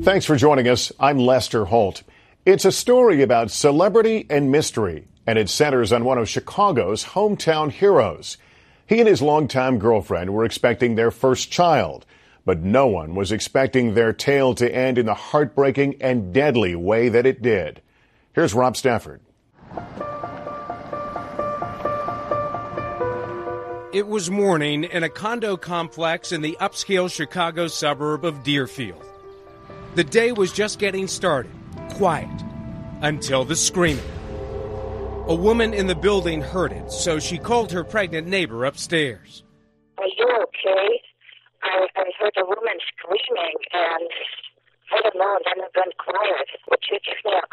Thanks for joining us. I'm Lester Holt. It's a story about celebrity and mystery, and it centers on one of Chicago's hometown heroes. He and his longtime girlfriend were expecting their first child, but no one was expecting their tale to end in the heartbreaking and deadly way that it did. Here's Rob Stafford. It was morning in a condo complex in the upscale Chicago suburb of Deerfield. The day was just getting started, quiet, until the screaming. A woman in the building heard it, so she called her pregnant neighbor upstairs. Are you okay? I heard a woman screaming, and I don't know, then it went quiet. Would you give me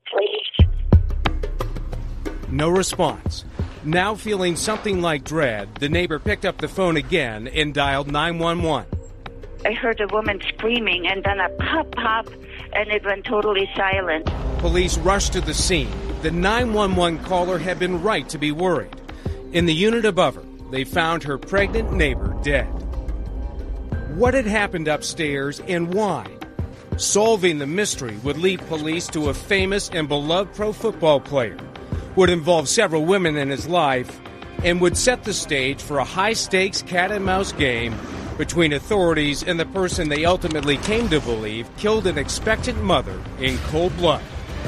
a call, please? No response. Now feeling something like dread, the neighbor picked up the phone again and dialed 911. I heard a woman screaming, and then a pop, pop, and it went totally silent. Police rushed to the scene. The 911 caller had been right to be worried. In the unit above her, they found her pregnant neighbor dead. What had happened upstairs and why? Solving the mystery would lead police to a famous and beloved pro football player, would involve several women in his life, and would set the stage for a high-stakes cat-and-mouse game between authorities and the person they ultimately came to believe killed an expectant mother in cold blood.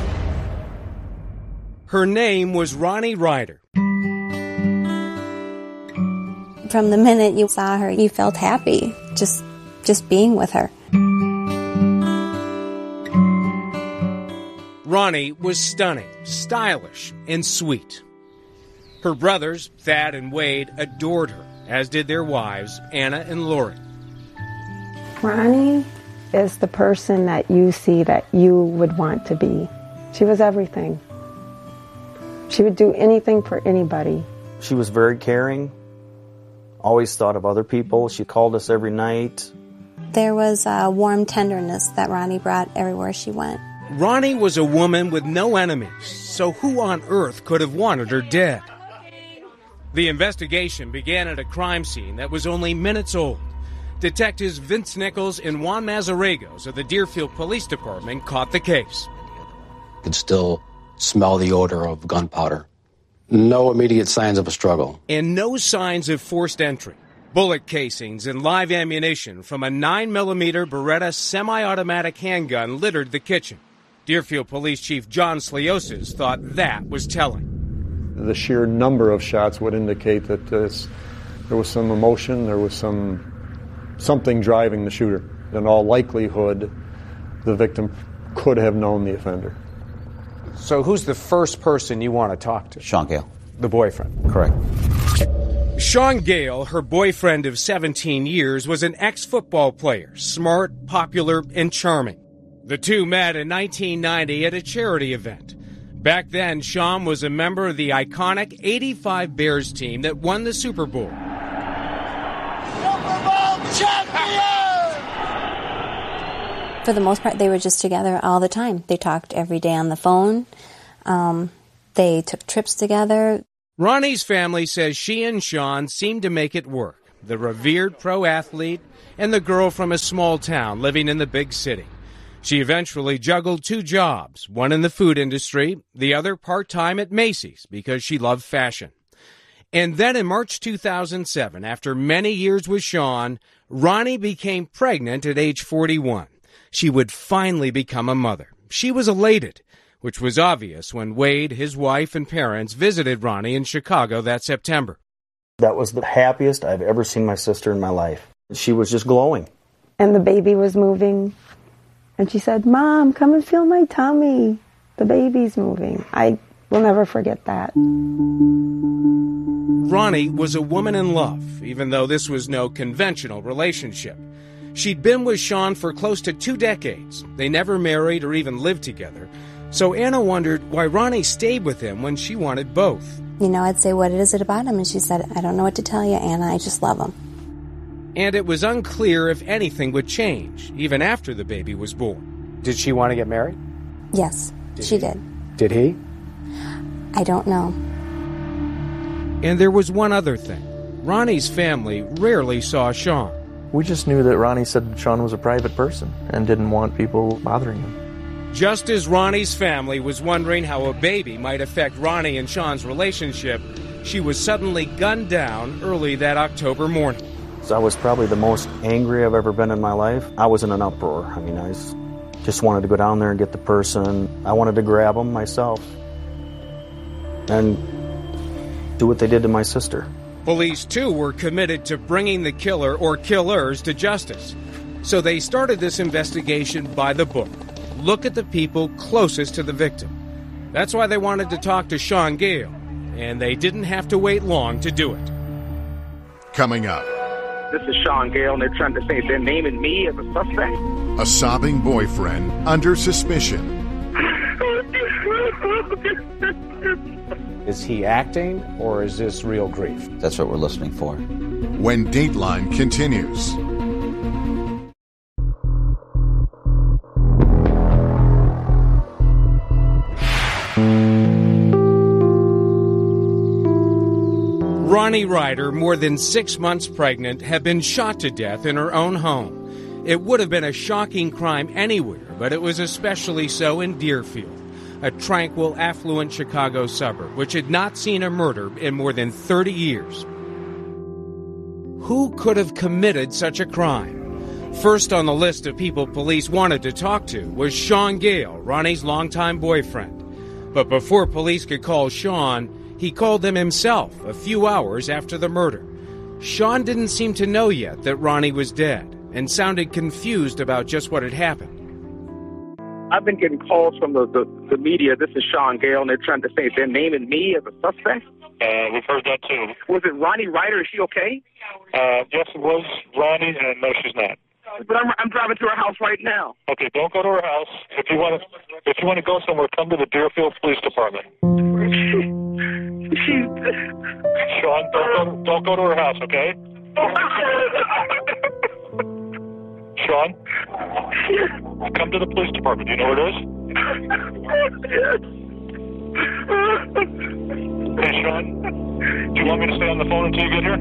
Her name was Ronnie Ryder. From the minute you saw her, you felt happy just being with her. Ronnie was stunning, stylish, and sweet. Her brothers, Thad and Wade, adored her, as did their wives, Anna and Lori. Ronnie is the person that you see that you would want to be. She was everything. She would do anything for anybody. She was very caring, always thought of other people. She called us every night. There was a warm tenderness that Ronnie brought everywhere she went. Ronnie was a woman with no enemies, so who on earth could have wanted her dead? The investigation began at a crime scene that was only minutes old. Detectives Vince Nichols and Juan Mazarregos of the Deerfield Police Department caught the case. You could still smell the odor of gunpowder. No immediate signs of a struggle. And no signs of forced entry. Bullet casings and live ammunition from a 9mm Beretta semi-automatic handgun littered the kitchen. Deerfield Police Chief John Sliosis thought that was telling. The sheer number of shots would indicate that there was some emotion, there was something driving the shooter. In all likelihood, the victim could have known the offender. So who's the first person you want to talk to? Sean Gale. The boyfriend? Correct. Sean Gale, her boyfriend of 17 years, was an ex-football player, smart, popular, and charming. The two met in 1990 at a charity event. Back then, Sean was a member of the iconic '85 Bears team that won the Super Bowl. Super Bowl champion! For the most part, they were just together all the time. They talked every day on the phone. They took trips together. Ronnie's family says she and Sean seemed to make it work. The revered pro athlete and the girl from a small town living in the big city. She eventually juggled two jobs, one in the food industry, the other part-time at Macy's because she loved fashion. And then in March 2007, after many years with Sean, Ronnie became pregnant at age 41. She would finally become a mother. She was elated, which was obvious when Wade, his wife, and parents visited Ronnie in Chicago that September. That was the happiest I've ever seen my sister in my life. She was just glowing. And the baby was moving. And she said, "Mom, come and feel my tummy. The baby's moving." I will never forget that. Ronnie was a woman in love, even though this was no conventional relationship. She'd been with Sean for close to 2 decades. They never married or even lived together. So Anna wondered why Ronnie stayed with him when she wanted both. You know, I'd say, "What is it about him?" And she said, "I don't know what to tell you, Anna. I just love him." And it was unclear if anything would change, even after the baby was born. Did she want to get married? Yes, she did. Did he? I don't know. And there was one other thing. Ronnie's family rarely saw Sean. We just knew that Ronnie said Sean was a private person and didn't want people bothering him. Just as Ronnie's family was wondering how a baby might affect Ronnie and Sean's relationship, she was suddenly gunned down early that October morning. I was probably the most angry I've ever been in my life. I was in an uproar. I mean, I just wanted to go down there and get the person. I wanted to grab him myself and do what they did to my sister. Police, too, were committed to bringing the killer or killers to justice. So they started this investigation by the book. Look at the people closest to the victim. That's why they wanted to talk to Sean Gale, and they didn't have to wait long to do it. Coming up. This is Sean Gale, and they're trying to say they're naming me as a suspect. A sobbing boyfriend under suspicion. Is he acting, or is this real grief? That's what we're listening for. When Dateline continues. Ronnie Ryder, more than 6 months pregnant, had been shot to death in her own home. It would have been a shocking crime anywhere, but it was especially so in Deerfield, a tranquil, affluent Chicago suburb, which had not seen a murder in more than 30 years. Who could have committed such a crime? First on the list of people police wanted to talk to was Sean Gale, Ronnie's longtime boyfriend. But before police could call Sean, he called them himself a few hours after the murder. Sean didn't seem to know yet that Ronnie was dead and sounded confused about just what had happened. I've been getting calls from the media. This is Sean Gale, and they're trying to say they're naming me as a suspect. We've heard that too. Was it Ronnie Ryder? Is she okay? Yes, it was Ronnie, and no, she's not. But I'm driving to her house right now. Okay, don't go to her house. If you want to go somewhere, come to the Deerfield Police Department. Sean, don't go to her house, okay? Sean, come to the police department. Do you know where it is? Hey, Sean, do you want me to stay on the phone until you get here?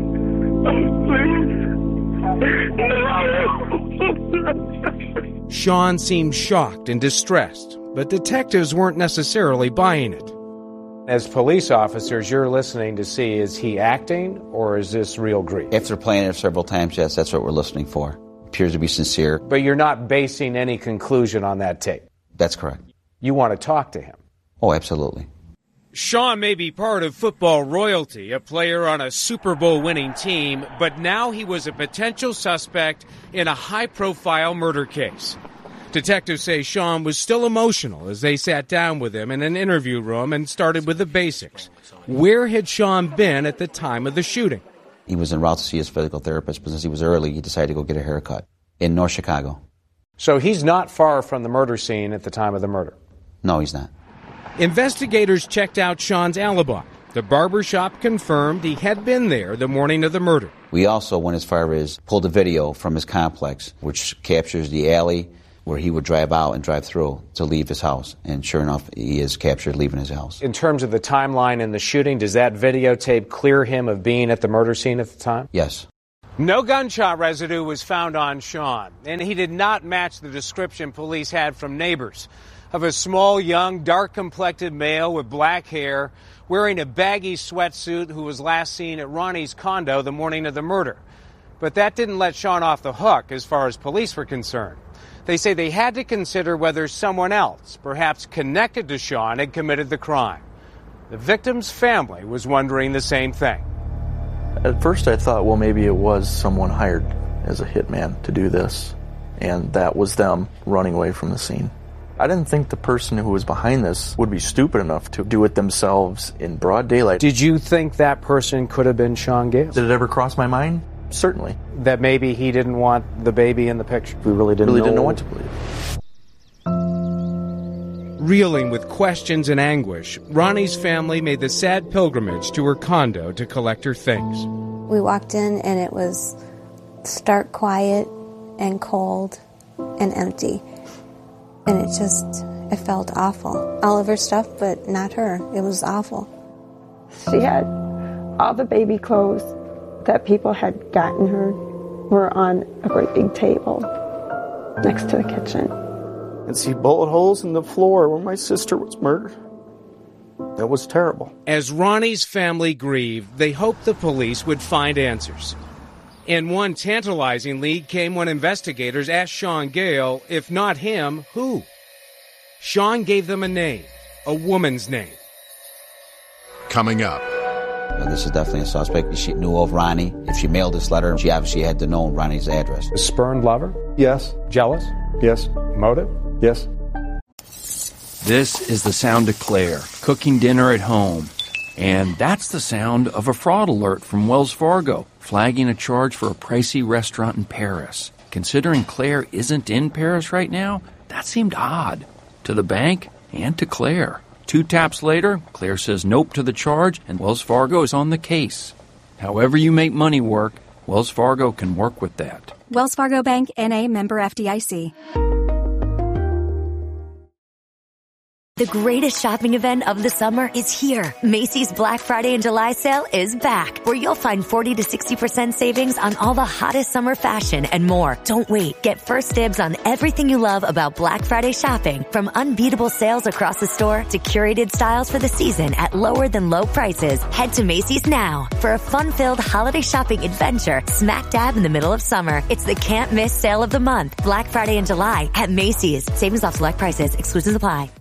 Please. Sean seemed shocked and distressed, but detectives weren't necessarily buying it. As police officers, you're listening to see, is he acting or is this real grief? After playing it several times, yes, that's what we're listening for. Appears to be sincere. But you're not basing any conclusion on that tape? That's correct. You want to talk to him? Oh, absolutely. Sean may be part of football royalty, a player on a Super Bowl winning team, but now he was a potential suspect in a high-profile murder case. Detectives say Sean was still emotional as they sat down with him in an interview room and started with the basics. Where had Sean been at the time of the shooting? He was en route to see his physical therapist, but since he was early, he decided to go get a haircut in North Chicago. So he's not far from the murder scene at the time of the murder? No, he's not. Investigators checked out Sean's alibi. The barbershop confirmed he had been there the morning of the murder. We also went as far as pulled a video from his complex, which captures the alley where he would drive out and drive through to leave his house. And sure enough, he is captured leaving his house. In terms of the timeline in the shooting, does that videotape clear him of being at the murder scene at the time? Yes. No gunshot residue was found on Sean, and he did not match the description police had from neighbors of a small, young, dark-complected male with black hair wearing a baggy sweatsuit who was last seen at Ronnie's condo the morning of the murder. But that didn't let Sean off the hook as far as police were concerned. They say they had to consider whether someone else, perhaps connected to Sean, had committed the crime. The victim's family was wondering the same thing. At first I thought, well, maybe it was someone hired as a hitman to do this, and that was them running away from the scene. I didn't think the person who was behind this would be stupid enough to do it themselves in broad daylight. Did you think that person could have been Sean Gale? Did it ever cross my mind? Certainly. That maybe he didn't want the baby in the picture? We really didn't know what to believe. Reeling with questions and anguish, Ronnie's family made the sad pilgrimage to her condo to collect her things. We walked in and it was stark quiet and cold and empty. And it felt awful. All of her stuff, but not her. It was awful. She had all the baby clothes that people had gotten her. were on a great big table next to the kitchen. And see bullet holes in the floor where my sister was murdered. That was terrible. As Ronnie's family grieved, they hoped the police would find answers. And one tantalizing lead came when investigators asked Sean Gale, if not him, who? Sean gave them a name, a woman's name. Coming up. This is definitely a suspect. She knew of Ronnie. If she mailed this letter, she obviously had to know Ronnie's address. A spurned lover? Yes. Jealous? Yes. Motive? Yes. This is the sound of Claire, cooking dinner at home. And that's the sound of a fraud alert from Wells Fargo, flagging a charge for a pricey restaurant in Paris. Considering Claire isn't in Paris right now, that seemed odd. To the bank and to Claire. 2 taps later, Claire says nope to the charge, and Wells Fargo is on the case. However you make money work, Wells Fargo can work with that. Wells Fargo Bank, N.A., member FDIC. The greatest shopping event of the summer is here. Macy's Black Friday and July sale is back, where you'll find 40 to 60% savings on all the hottest summer fashion and more. Don't wait. Get first dibs on everything you love about Black Friday shopping, from unbeatable sales across the store to curated styles for the season at lower than low prices. Head to Macy's now for a fun-filled holiday shopping adventure smack dab in the middle of summer. It's the can't miss sale of the month. Black Friday and July at Macy's. Savings off select prices. Exclusions apply.